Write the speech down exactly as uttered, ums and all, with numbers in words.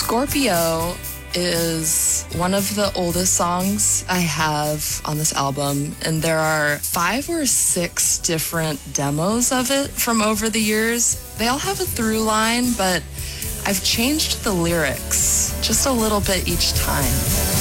Scorpio is one of the oldest songs I have on this album, and there are five or six different demos of it from over the years. They all have a through line, but I've changed the lyrics just a little bit each time.